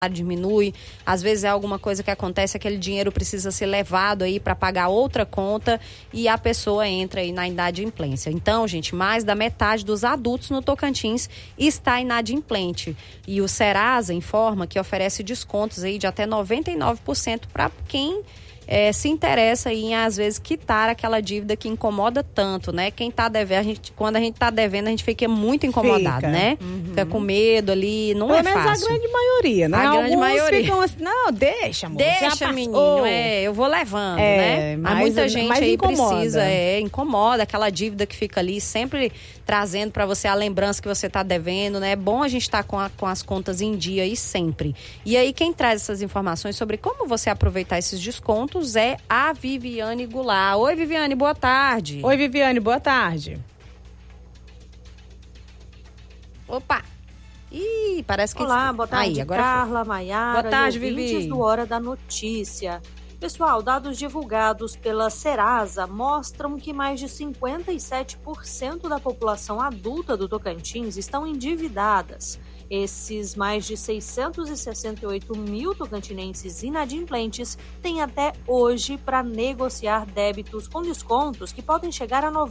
diminui, às vezes é alguma coisa que acontece, aquele dinheiro precisa ser levado aí para pagar outra conta e a pessoa entra aí na inadimplência. Então, gente, mais da metade dos adultos no Tocantins está inadimplente. E o Serasa informa que oferece descontos aí de até 99% para quem se interessa em, às vezes, quitar aquela dívida que incomoda tanto, né? Quem tá devendo, quando a gente tá devendo, a gente fica muito incomodado, né? Fica com medo ali, não é fácil. Pelo menos a grande maioria, né? A grande maioria. Ficam assim, não, deixa, amor. Deixa, menino, eu vou levando, né? Mas muita gente aí precisa, incomoda aquela dívida que fica ali, sempre trazendo para você a lembrança que você tá devendo, né? É bom a gente estar com as contas em dia aí sempre. E aí, quem traz essas informações sobre como você aproveitar esses descontos é a Viviane Goulart. Oi, Viviane, boa tarde. Oi, Viviane, boa tarde. Opa! Ih, parece que... Olá, boa tarde, aí, Carla, Maiara. Boa tarde, Vivi. Do Hora da Notícia. Pessoal, dados divulgados pela Serasa mostram que mais de 57% da população adulta do Tocantins estão endividadas. Esses mais de 668 mil tocantinenses inadimplentes têm até hoje para negociar débitos com descontos que podem chegar a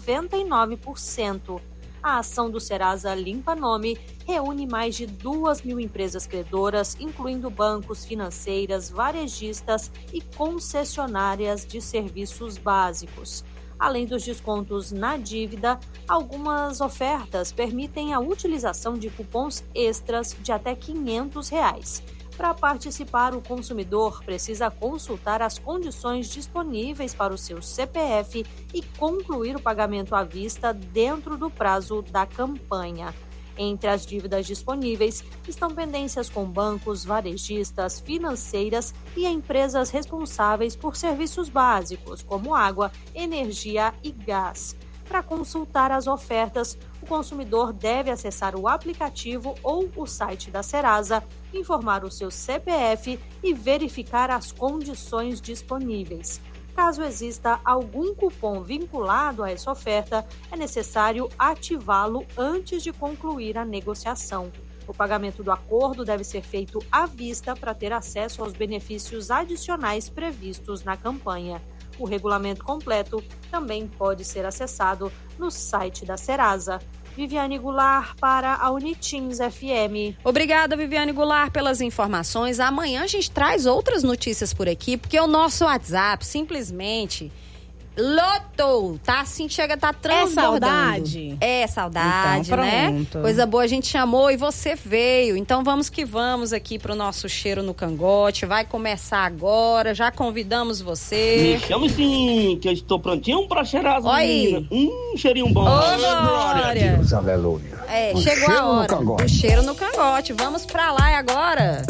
99%. A ação do Serasa Limpa Nome reúne mais de 2.000 empresas credoras, incluindo bancos, financeiras, varejistas e concessionárias de serviços básicos. Além dos descontos na dívida, algumas ofertas permitem a utilização de cupons extras de até R$500. Para participar, o consumidor precisa consultar as condições disponíveis para o seu CPF e concluir o pagamento à vista dentro do prazo da campanha. Entre as dívidas disponíveis estão pendências com bancos, varejistas, financeiras e empresas responsáveis por serviços básicos, como água, energia e gás. Para consultar as ofertas, o consumidor deve acessar o aplicativo ou o site da Serasa, informar o seu CPF e verificar as condições disponíveis. Caso exista algum cupom vinculado a essa oferta, é necessário ativá-lo antes de concluir a negociação. O pagamento do acordo deve ser feito à vista para ter acesso aos benefícios adicionais previstos na campanha. O regulamento completo também pode ser acessado no site da Serasa. Viviane Goulart para a Unitins FM. Obrigada, Viviane Goulart, pelas informações. Amanhã a gente traz outras notícias por aqui, porque o nosso WhatsApp simplesmente lotou, tá? Assim, chega, tá transbordando. É saudade, então, né? Coisa boa, a gente chamou e você veio. Então vamos que vamos aqui pro nosso Cheiro no Cangote. Vai começar agora, já convidamos você. Me chame sim, que eu estou prontinho pra cheirar as meninas. Cheirinho bom. Ô, Glória! Deus, aleluia. Chegou a hora do Cheiro no Cangote. Vamos pra lá e agora?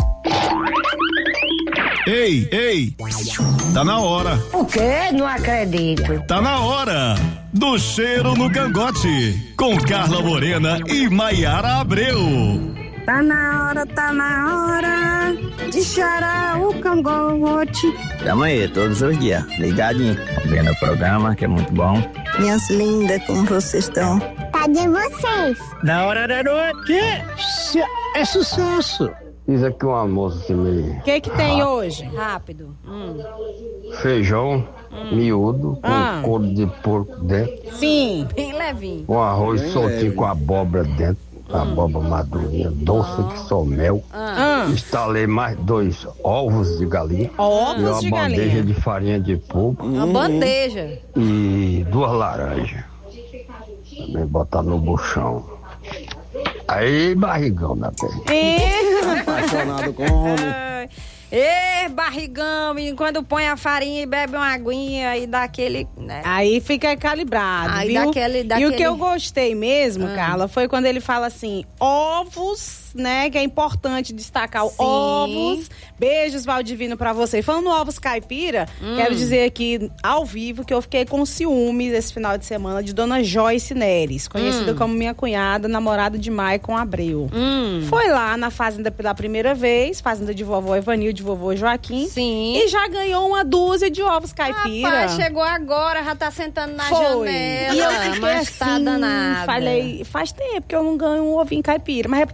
Ei, tá na hora. O quê? Não acredito. Tá na hora do Cheiro no Cangote, com Carla Morena e Maiara Abreu. Tá na hora de cheirar o cangote. Tamo aí, todos os dias, ligadinho, vendo o programa, que é muito bom. Minhas lindas, como vocês estão? Cadê vocês? Na hora da noite, é sucesso. Diz aqui uma moça assim meio... O que tem hoje? Rápido. Feijão miúdo, com couro de porco dentro. Sim. Bem levinho. Um arroz soltinho com abóbora dentro. Abóbora madurinha, doce que só mel. Instalei mais 2 ovos de galinha. Ovos de galinha. E uma bandeja de farinha de polvo. Uma bandeja. E 2 laranjas. Também botar no buchão. Aí, barrigão na pele. Apaixonado com homem. Barrigão, menino, quando põe a farinha e bebe uma aguinha e dá aquele, né? Aí fica calibrado, aí viu? Daquele... E o que eu gostei mesmo, Carla, foi quando ele fala assim, ovos, né? Que é importante destacar o ovos. Beijos, Valdivino, pra você. Falando no ovos caipira, quero dizer aqui, ao vivo, que eu fiquei com ciúmes esse final de semana de Dona Joyce Neres, conhecida como minha cunhada, namorada de Maicon Abreu. Foi lá na fazenda pela primeira vez, fazenda de vovó Evanil, de vovô Joaquim. Sim. E já ganhou uma dúzia de ovos caipira. Rapaz, chegou agora, já tá sentando na janela. E eu fiquei mas assim, tá danada. Falei, faz tempo que eu não ganho um ovinho caipira. Mas é porque faz tempo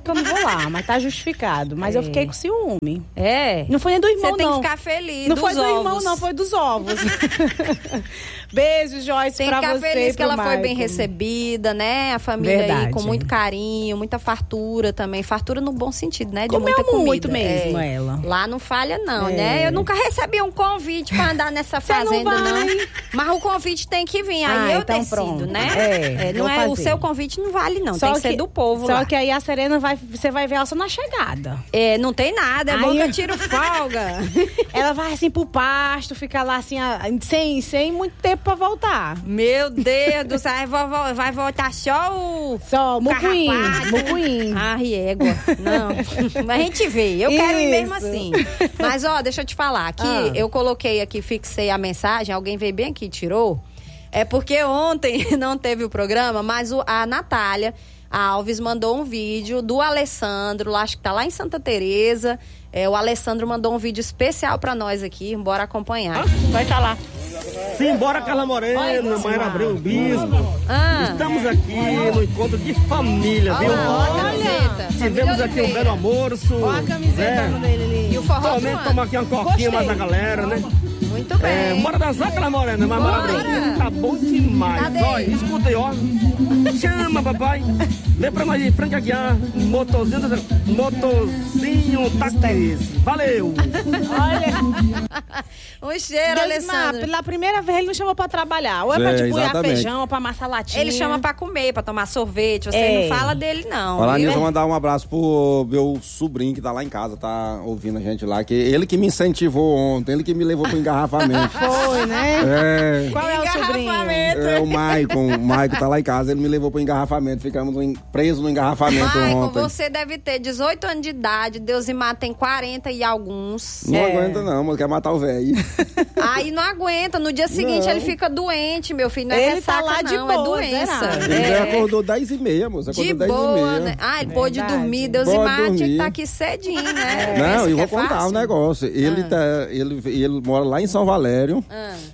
tempo que eu não vou lá, mas tá justificado. Mas eu fiquei com ciúme. É? Não foi nem do irmão, não. Você tem que ficar feliz. Não foi do irmão, não, foi dos ovos. Beijo, Joyce, tem pra você. Tem que ficar feliz que ela Maicon. foi bem recebida, né? A família aí com muito carinho, muita fartura também. Fartura no bom sentido, né? De comeu muita comida. Muito mesmo, ela. Lá não falha, não, né? Eu nunca recebi um convite pra andar nessa fazenda, não. Mas o convite tem que vir. Aí eu então decido, pronto. né? Não é, o seu convite não vale, não. Tem que ser do povo só lá. que aí a Serena você vai ver ela só na chegada. É, não tem nada. É bom que eu tiro folga. Ela vai assim pro pasto, fica lá assim, sem muito tempo pra voltar. Meu Deus do céu, vai voltar só o mucuim. Ah, riégua. Não, mas a gente vê. Eu quero ir mesmo assim. Mas, ó, deixa eu te falar. Aqui, eu coloquei aqui, fixei a mensagem. Alguém veio bem aqui e tirou. É porque ontem não teve o programa, mas a Natália Alves mandou um vídeo do Alessandro, acho que tá lá em Santa Teresa. O Alessandro mandou um vídeo especial pra nós aqui. Bora acompanhar. Vai falar. Simbora, Carla Morena, Mayra Abreu, Bispo. Estamos aqui no encontro de família, viu? Olha, tivemos aqui um belo almoço. Olha a camiseta dele ali. E o forró realmente tomar aqui uma coquinha mais da galera, né? Muito bem. Bora dançar, Carla Morena, Mayra Abreu. Tá bom demais. Olha, escuta aí, ó. Chama, papai. Vem pra nós de Franca Aguiar. Motorzinho táxi. Valeu. Olha. Um cheiro, Alessandro. Pela primeira vez ele não chamou pra trabalhar. Ou é pra desbuiar feijão, ou pra amassar latinha. Ele chama pra comer, pra tomar sorvete. Você não fala dele, não. Falar nisso, eu vou mandar um abraço pro meu sobrinho que tá lá em casa, tá ouvindo a gente lá. Que ele que me incentivou ontem, ele que me levou pro engarrafamento. Foi, né? Qual é o sobrinho? O Maicon. O Maicon tá lá em casa, ele me levou pro engarrafamento. Ficamos presos no engarrafamento ontem. Você deve ter 18 anos de idade, Deusimar tem 40 e alguns. Não aguenta não, mas quer matar o velho. Aí não aguenta, no dia seguinte ele fica doente, meu filho. Não é ressaca, tá lá de não, boa, é doença. Ele já acordou 10h30, moça. De boa, né? Ele pôde dormir, Deusimar tinha que estar aqui cedinho, né? Não, eu vou contar um negócio. Ele mora lá em São Valério.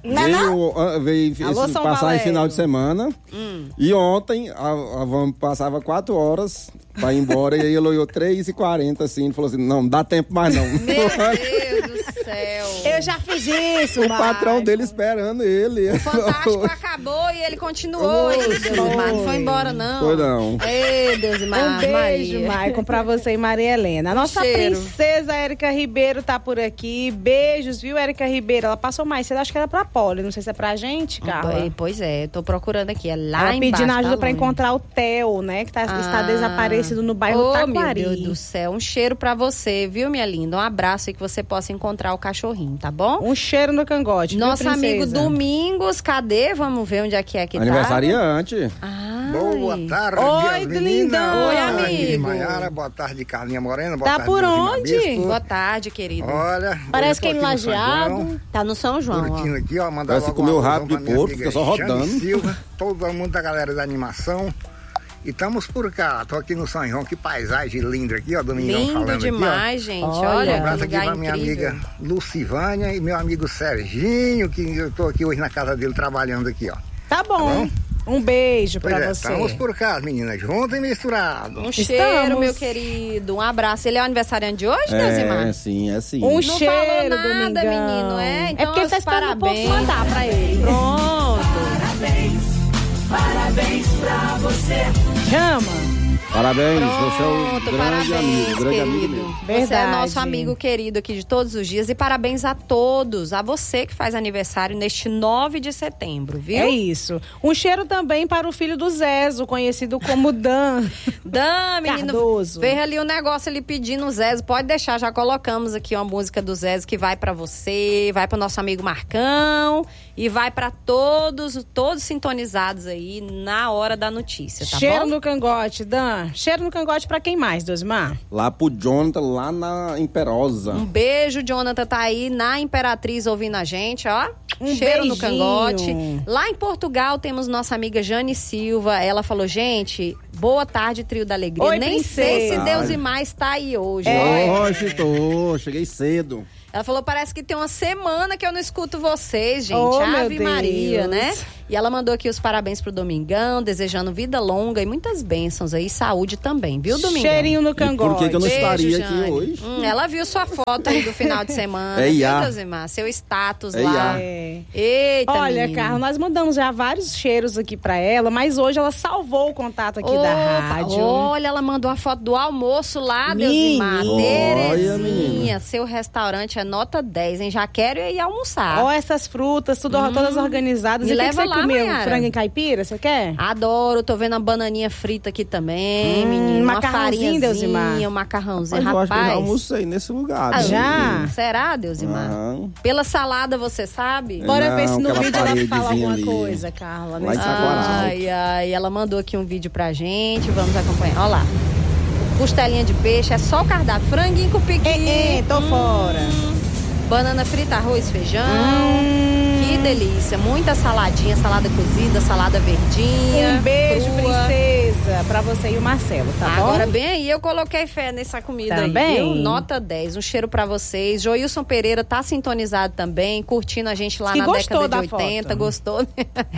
Veio passar esse final de semana. E ontem, a van passava 4 horas pra ir embora. E aí ele olhou 3h40 assim e falou assim, não dá tempo mais não. Meu Deus do céu. Eu já fiz isso, o patrão dele esperando ele. O Fantástico acabou e ele continuou ainda, Deusimar. Não foi embora, não. Foi não. Ei, Deusimar. Um beijo, Maicon, pra você e Maria Helena. A nossa princesa Érica Ribeiro tá por aqui. Beijos, viu, Érica Ribeiro? Ela passou mais cedo, acho que era pra Poli. Não sei se é pra gente, Carla. Pois é, eu tô procurando aqui. É lá ela embaixo. Pedindo ajuda tá pra encontrar o Theo, né? Que está desaparecido no bairro Taquari. Meu Deus do céu. Um cheiro pra você, viu, minha linda? Um abraço e que você possa encontrar o cachorrinho, tá bom? Um cheiro no cangote. Nosso amigo Domingos, cadê? Vamos ver onde é que aniversariante. Boa tarde, oi, lindão. Oi, amigo. Mayara, boa tarde, Carlinha Morena. Boa tá tarde, por onde? Boa tarde, querido. Olha, parece que é enlajeado. Tá no São João. Curtindo aqui, ó. Mandar parece que comeu rápido de porco, fica só rodando. Silva, todo mundo da galera da animação. E estamos por cá, tô aqui no São João, que paisagem linda aqui, ó, Domingão lindo falando demais, aqui, gente, olha. Um abraço aqui pra incrível. minha amiga Lucivânia e meu amigo Serginho, que eu tô aqui hoje na casa dele trabalhando aqui, ó. Tá bom? Um beijo pra você. Estamos por cá, meninas, junto e misturado. Um cheiro, meu querido, um abraço. Ele é o aniversariante de hoje, Deusimar? É sim. Um não cheiro, falou nada, Domingão. menino, Então, é porque ele tá esperando o povo mandar pra ele. Pronto. Parabéns pra você. Chama. Parabéns, você é o grande parabéns, amigo, grande querido. amigo mesmo. Você é nosso amigo querido aqui de todos os dias. E parabéns a todos, a você que faz aniversário neste 9 de setembro, viu? É isso. Um cheiro também para o filho do Zezo, conhecido como Dan. Dan, menino. Cardoso. Veio ali um negócio ali pedindo o Zezo. Pode deixar, já colocamos aqui uma música do Zezo que vai pra você, vai pro nosso amigo Marcão e vai pra todos sintonizados aí na hora da notícia, tá cheiro bom? no cangote, Dan. Cheiro no cangote pra quem mais, Deusimar? Lá pro Jonathan, lá na Imperosa. Um beijo, Jonathan tá aí na Imperatriz ouvindo a gente, ó. Cheiro beijinho. no cangote. Lá em Portugal temos nossa amiga Jane Silva. Ela falou, gente, boa tarde, Trio da Alegria. Oi, nem princesa. sei se Deusimar está aí hoje. Hoje cheguei cedo. Ela falou, parece que tem uma semana que eu não escuto vocês, gente. Oh, Ave meu Maria, Deus. né? E ela mandou aqui os parabéns pro Domingão, desejando vida longa e muitas bênçãos aí, saúde também, viu, Domingão? Cheirinho no cangote. Por que eu não estaria Jane. aqui hoje? Ela viu sua foto aí do final de semana, viu, Deusimar? Seu status lá. Eita, olha, menino. Carla, nós mandamos já vários cheiros aqui pra ela, mas hoje ela salvou o contato aqui da rádio. Olha, ela mandou a foto do almoço lá, Deusimar. Terezinha, seu restaurante é nota 10, hein? Já quero ir almoçar. Ó, essas frutas, todas organizadas. Me e leva que lá, você comeu? Mayara. Frango em caipira, você quer? Adoro, tô vendo a bananinha frita aqui também, menino. Uma farinhazinha, Deusimar. um macarrãozinho, Mas eu acho que eu já rapaz. almocei nesse lugar. Ah, já? Será, Deusimar? Pela salada, você sabe? Bora ver se no aquela vídeo ela fala paredezinha alguma ali. coisa, Carla. Lá em Saquará. Ai, ela mandou aqui um vídeo pra gente, vamos acompanhar. Olha lá. Costelinha de peixe, é só o cardápio. Franguinho com piqui. Tô fora. Banana frita, arroz, feijão. Que delícia. Muita saladinha, salada cozida, salada verdinha. Um beijo, crua. princesa, pra você e o Marcelo, tá bom? Agora, bem aí, eu coloquei fé nessa comida Também. aí, viu? Nota 10, um cheiro pra vocês. Joilson Pereira tá sintonizado também, curtindo a gente lá Que na gostou década de da 80. foto. Gostou?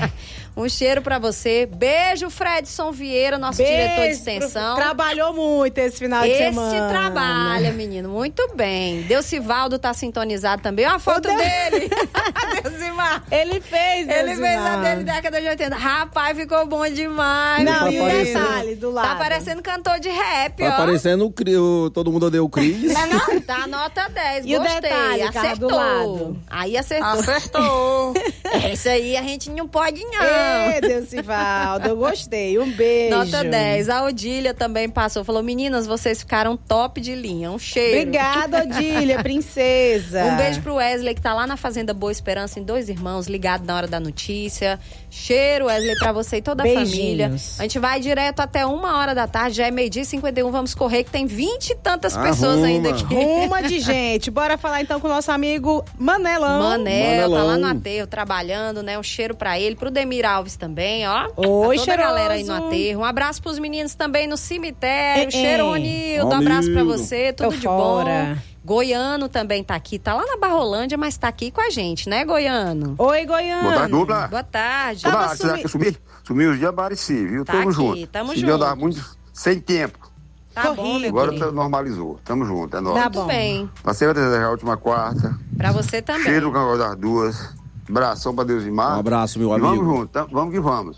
Um cheiro pra você. Beijo, Fredson Vieira, nosso diretor de extensão. Trabalhou muito esse final de semana. Este trabalha, menino. Muito bem. Deusivaldo tá sintonizado também. Olha a foto dele. Deusimar. Ele fez a dele década de 80. Rapaz, ficou bom demais. Não, e o parecendo- detalhe do lado. Tá parecendo cantor de rap, Tá ó. parecendo o Todo Mundo Odeia o Cris. Não, tá nota 10. E o Gostei. detalhe, Carla, Acertou. do lado? Aí acertou. Acertou. Esse aí a gente não pode, não. Ei, Deusivaldo, eu gostei. Um beijo. Nota 10. A Odília também passou. Falou, meninas, vocês ficaram top de linha. Um cheiro. Obrigada, Odília, princesa. Um beijo pro Wesley, que tá lá na Fazenda Boa Esperança, em Dois Irmãos, ligado na hora da notícia. Cheiro, Wesley, pra você e toda a Beijinhos. família. A gente vai direto até 1h, já é 12h51, vamos correr, que tem 20 e tantas pessoas ainda aqui. Uma de gente. Bora falar então com o nosso amigo Manelão. Manel, tá lá no Manelão. aterro, trabalhando, né? Um cheiro pra ele, pro Demir Alves também, ó. Oi, Tá toda a galera aí no cheiroso. aterro. Um abraço pros meninos também no cemitério. É, Cheiro, é. Ronildo. Um abraço pra você, tudo Tô de fora. bom. Goiano também tá aqui, tá lá na Barrolândia, mas tá aqui com a gente, né, Goiano? Oi, Goiano. Boa tarde, dupla. Boa tarde. Boa tarde, será que eu sumi? Sumiu os dias, apareci, viu? Tá Tamo aqui, junto. tamo Se junto. andar muito sem tempo. Tá bom, meu Agora querido. normalizou. Tamo junto, é nóis. Tá bom. Bem. Passei pra desejar a última quarta. Pra você também. Cheiro no canal das duas. Abração pra Deus e Mar. Um abraço, meu E amigo. vamos junto, vamos que vamos.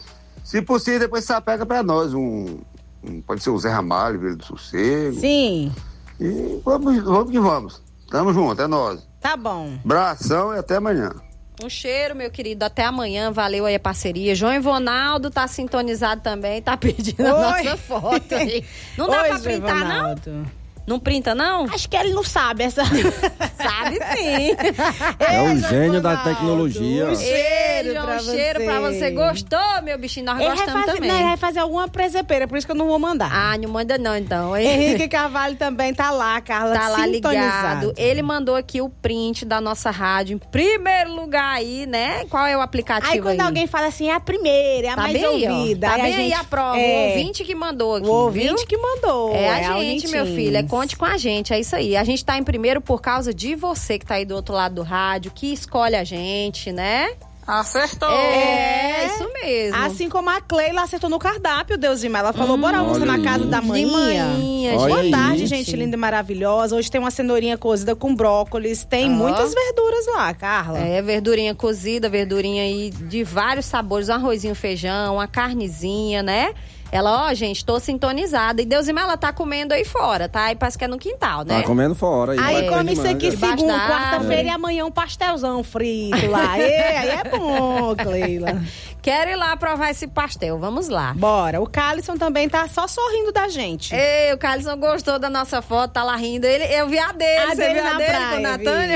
Se possível, depois você pega pra nós pode ser o Zé Ramalho, Vila do Sossego. Sim. E vamos que vamos. Tamo junto, é nóis. Tá bom. Abração e até amanhã. Um cheiro, meu querido. Até amanhã. Valeu aí a parceria. João Ivonaldo tá sintonizado também. Tá pedindo a Oi. nossa foto aí. Não dá Oi, pra printar, não? Ivonaldo. Não printa, não? Acho que ele não sabe essa. Sabe sim. É o Ei, gênio da Ivonaldo, tecnologia. um cheiro João, pra um cheiro pra você. Gostou, meu bichinho? Nós Ele vai gostamos fazer, também. não, ele vai fazer alguma presepeira, por isso que eu não vou mandar. Ah, não manda não, então. Henrique Carvalho também tá lá, Carla, Tá lá sintonizado. ligado. Ele mandou aqui o print da nossa rádio em primeiro lugar aí, né? Qual é o aplicativo Aí quando alguém fala assim, é a primeira, é a tá mais bem aí, ó. ouvida. Tá aí bem a aí gente, a prova. O ouvinte que mandou aqui, O ouvinte viu? que mandou. É a gente, Aunitins. meu filho. É conte com a gente, é isso aí. A gente tá em primeiro por causa de você que tá aí do outro lado do rádio, que escolhe a gente, né? Acertou. É, isso mesmo. Assim como a Cleila acertou no cardápio, Deusimar. Ela falou, bora almoçar na casa da manhã. De manhã, Boa gente. tarde, gente linda e maravilhosa. Hoje tem uma cenourinha cozida com brócolis. Tem Ó. muitas verduras lá, Carla. É, verdurinha cozida, verdurinha aí de vários sabores, um arrozinho, feijão, uma carnezinha, né? Ela, ó, gente, tô sintonizada. E Deusimar, ela tá comendo aí fora, tá? Aí parece que é no quintal, né? Tá comendo fora. Aí vai come de isso manga. aqui Debaixo segunda, da quarta-feira árvore. e amanhã um pastelzão frito lá. Aí é bom, Cleila. Quero ir lá provar esse pastel, vamos lá. Bora. O Calisson também tá só sorrindo da gente. Ei, o Carlson gostou da nossa foto, tá lá rindo. Eu vi a dele, A você dele viu a na dele praia, com o Natânia?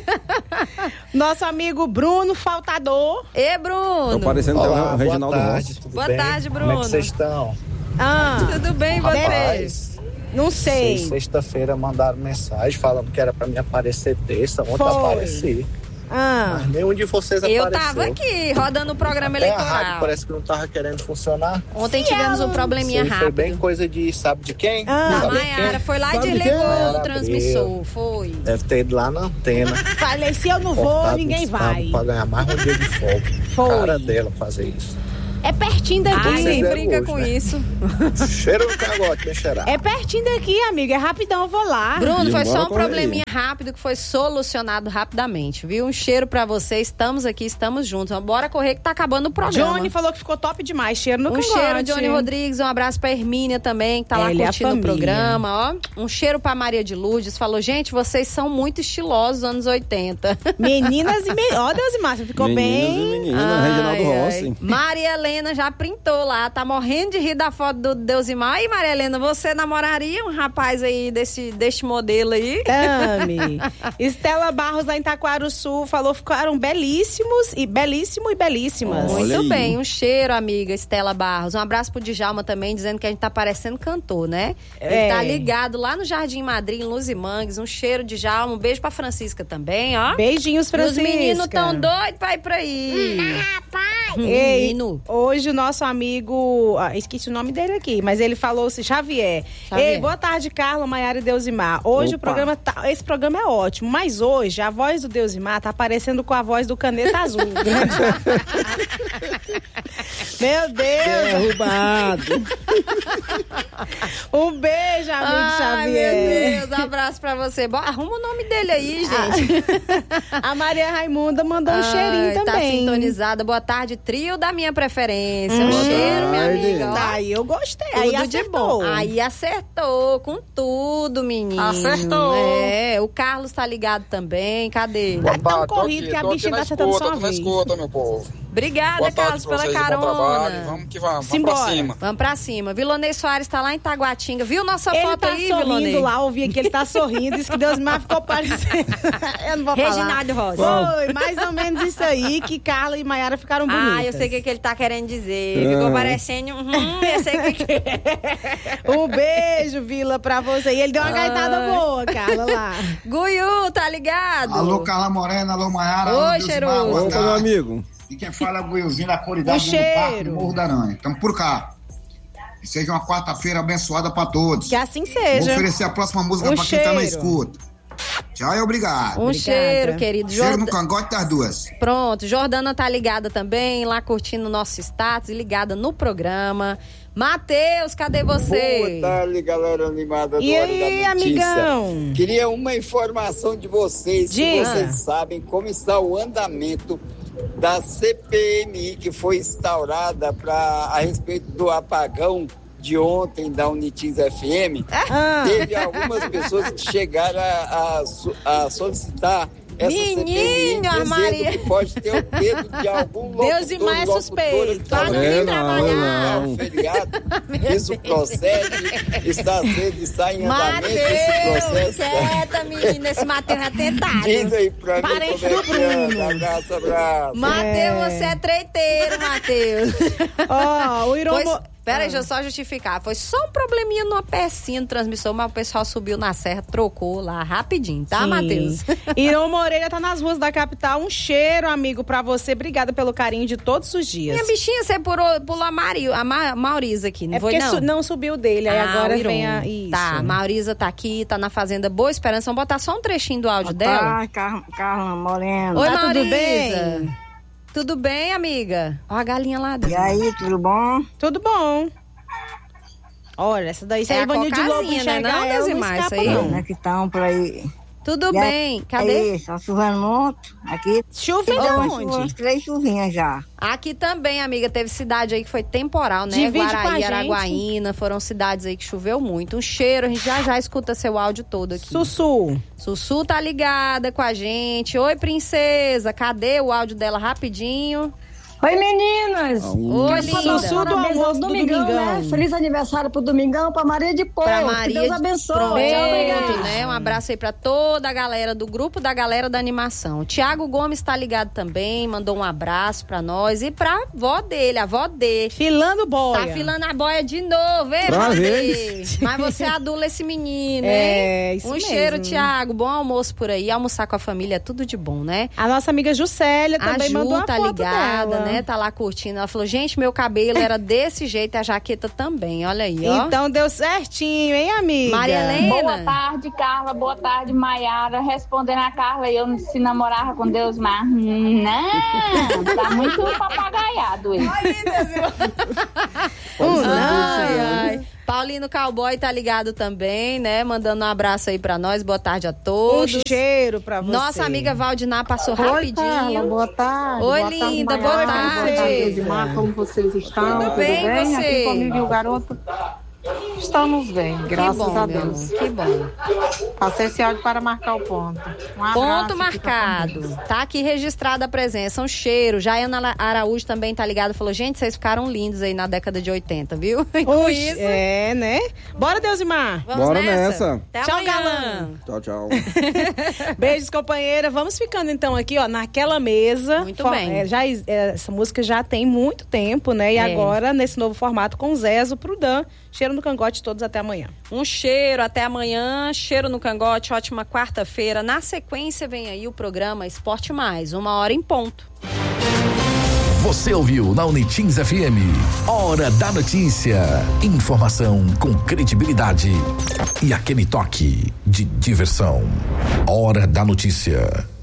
Nosso amigo Bruno Faltador. Ê, Bruno. Tô parecendo Olá, o Reginaldo boa Rossi. tarde, tudo Boa bem? tarde, Como é Bruno. que vocês estão? Tudo bem, e você? Rapaz, Não sei. Sexta-feira mandaram mensagem falando que era pra mim aparecer terça. Ontem Foi. apareci. Mas nenhum de vocês apareceu. Eu tava aqui, rodando o programa eleitoral. A rádio parece que não tava querendo funcionar. Ontem tivemos um probleminha rápido. Foi bem coisa de, sabe de quem? A Maiara foi lá e desligou o transmissor, foi. Deve ter ido lá na antena. Falei, se eu não vou, ninguém vai. Pra ganhar mais um dia de folga. Foi. Cara dela fazer isso. É pertinho daqui. Nem brinca hoje, com isso. Cheiro no cangote, bem cheirado. É pertinho daqui, amiga. É rapidão, eu vou lá. Bruno, foi só um probleminha rápido que foi solucionado rapidamente, viu? Um cheiro pra você. Estamos aqui, estamos juntos. Bora correr que tá acabando o programa. Johnny falou que ficou top demais. Cheiro no cangote. Um cheiro, Johnny Rodrigues. Um abraço pra Hermínia também, que tá lá curtindo o programa, ó. Um cheiro pra Maria de Lourdes. Falou, gente, vocês são muito estilosos anos 80. Meninas e meninas. Ó, Deus e Márcia, ficou meninas bem. E meninas, Reginaldo Rossi. Maria Helena já printou lá, tá morrendo de rir da foto do Deusimar. E Maria Helena, você namoraria um rapaz aí deste modelo aí? Tami. Estela Barros lá em Taquaruçu falou que ficaram belíssimos e belíssimas. Muito bem, um cheiro, amiga Estela Barros. Um abraço pro Djalma também, dizendo que a gente tá parecendo cantor, né? Ele tá ligado lá no Jardim Madrid, em Luzimangues. Um cheiro, Djalma. Um beijo pra Francisca também, ó. Beijinhos, Francisca. Os meninos tão doidos pra ir por aí. Ei, hoje o nosso amigo, esqueci o nome dele aqui, mas ele falou-se Xavier. Ei, boa tarde, Carla, Maiara e Deusimar. Hoje esse programa é ótimo, mas hoje a voz do Deusimar tá parecendo com a voz do Caneta Azul. Meu Deus! Derrubado. Um beijo, amigo Xavier. Meu Deus, um abraço pra você. Arruma o nome dele aí, gente. A Maria Raimunda mandou um cheirinho também. Tá sintonizada. Boa tarde, trio da minha preferência. Um cheiro, minha amiga. Aí eu gostei. Tudo aí acertou. Aí acertou com tudo, menino. Acertou. O Carlos tá ligado também. Cadê? Tá tão corrido que a bichinha tá acertando só uma vez. Escuta, meu povo. Obrigada, Carlos, pela carona. Vamos que vamos. Vamos pra cima. Vamos pra cima. Vilonei Soares tá lá em Taguatinga. Viu nossa foto aí, Vilonei? Ele tá sorrindo lá, ouvi que ele tá sorrindo. Disse que Deusmar ficou parecendo. Eu não vou falar. Reginaldo Rosa. Foi, mais ou menos isso aí, que Carla e Maiara ficaram bonitas. Eu sei o que ele tá querendo dizer. Ficou parecendo... eu sei o que é. Um beijo, Vila, pra você. E ele deu uma gaitada boa, Carla, lá. Guiu, tá ligado? Alô, Carla Morena, alô, Maiara. Oi, cheiroso. Opa, meu amigo. E quem fala é o Guilzinho da Qualidade do Parque do Morro da Aranha. Estamos por cá. Que seja uma quarta-feira abençoada para todos. Que assim seja. Vou oferecer a próxima música para quem tá na escuta. Tchau e obrigado. Um cheiro, querido. Cheiro no cangote das duas. Pronto, Jordana tá ligada também, lá curtindo o nosso status, ligada no programa. Matheus, cadê você? Boa tarde, galera animada do E Hora aí, da Notícia. amigão? Queria uma informação de vocês, se vocês sabem como está o andamento da CPMI que foi instaurada a respeito do apagão de ontem da Unitiz FM. Teve algumas pessoas que chegaram a solicitar essa CPMI, dizendo que pode ter o dedo de algum locutor. Deus e mais suspeito. Para de trabalhar. Feriado. Isso procede, está em andamento esse processo. Quieta, menina, esse Matheus é tentado. Diz aí pra mim Parente como é do que anda. Abraço. Matheus, você é treiteiro, Matheus. O Iromo... Pera aí, deixa eu só justificar. Foi só um probleminha numa pecinha no transmissor, mas o pessoal subiu na serra, trocou lá rapidinho, tá, Matheus? Irão Moreira tá nas ruas da capital. Um cheiro, amigo, pra você. Obrigada pelo carinho de todos os dias. Minha bichinha, você pulou a Maurisa aqui, não foi não? Não subiu dele, aí agora vem a... Isso. Tá, Maurisa tá aqui, tá na Fazenda Boa Esperança. Vamos botar só um trechinho do áudio dela? Carla Morena. Oi, Tá Maurisa. tudo bem? Tudo bem, amiga? Ó a galinha lá dentro. E aí, tudo bom? Tudo bom. Olha, essa daí, se é Ivanil de Lobo enxergar, não, ela não escapa, não. Como é que estão por aí? Tudo bem, cadê? Aí, só chovendo muito. Aqui. Chovendo onde? Umas 3 chuvinhas já. Aqui também, amiga, teve cidade aí que foi temporal, né? Divide Guaraí, com a Araguaína, foram cidades aí que choveu muito. Um cheiro, a gente já escuta seu áudio todo aqui. Sussu tá ligada com a gente. Oi, princesa, cadê o áudio dela rapidinho? Oi, meninas! Oi, linda! Parabéns do Domingão, né? Feliz aniversário pro Domingão, pra Maria de Porto. Que Deus abençoe. Pronto, né? Um abraço aí pra toda a galera do grupo da galera da animação. O Tiago Gomes tá ligado também, mandou um abraço pra nós e pra avó dele, a avó dele. Filando boia. Tá filando a boia de novo, hein, Mas você adula esse menino, hein? Isso um mesmo. Cheiro, Tiago. Bom almoço por aí. Almoçar com a família é tudo de bom, né? A nossa amiga Juscelia também mandou uma tá foto ligada, dela. né? Tá lá curtindo. Ela falou, gente, meu cabelo era desse jeito, a jaqueta também. Olha aí, ó. Então deu certinho, hein, amiga? Maria Helena. Boa tarde, Carla. Boa tarde, Maiara. Respondendo a Carla, eu se namorava com Deus, mas não, tá muito papagaiado ele. Ai. Paulino Cowboy tá ligado também, né? Mandando um abraço aí pra nós. Boa tarde a todos. Um cheiro pra você. Nossa amiga Valdiná passou rapidinho. Carla, boa tarde. Oi, boa linda. Tarde, boa tarde. tarde. Como vocês estão? Tudo bem, você? Aqui comigo e o garoto. Estamos bem, graças a Deus. Que bom. Passei esse áudio para marcar o ponto. Um abraço, ponto marcado. Tá aqui registrada a presença. Um cheiro. Jaiana Araújo também tá ligado. Falou, gente, vocês ficaram lindos aí na década de 80, viu? Com isso. É, né? Bora, Deusimar. Bora nessa. Até tchau, amanhã. galã. Tchau. Beijos, companheira. Vamos ficando então aqui, ó, naquela mesa. Muito bem. Essa música já tem muito tempo, né? E agora, nesse novo formato, com o Zezo pro Dan. Cheiro no cangote, todos até amanhã. Um cheiro, até amanhã. Cheiro no cangote, ótima quarta-feira. Na sequência vem aí o programa Esporte Mais, 1h em ponto. Você ouviu na Unitins FM. Hora da Notícia. Informação com credibilidade e aquele toque de diversão. Hora da Notícia.